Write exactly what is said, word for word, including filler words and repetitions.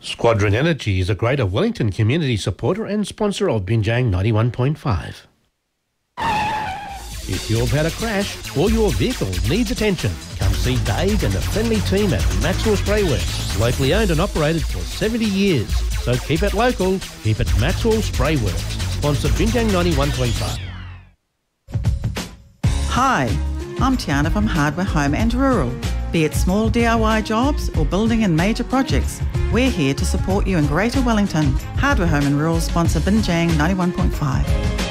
Squadron Energy is a Greater Wellington community supporter and sponsor of Binjang ninety-one point five. If you've had a crash or your vehicle needs attention, come see Dave and the friendly team at Maxwell Spray Works. Locally owned and operated for seventy years. So keep it local, keep it Maxwell Spray Works. Sponsor Binjang ninety-one point five. Hi, I'm Tiana from Hardware Home and Rural. Be it small D I Y jobs or building and major projects, we're here to support you in Greater Wellington. Hardware Home and Rural sponsor Binjang ninety-one point five.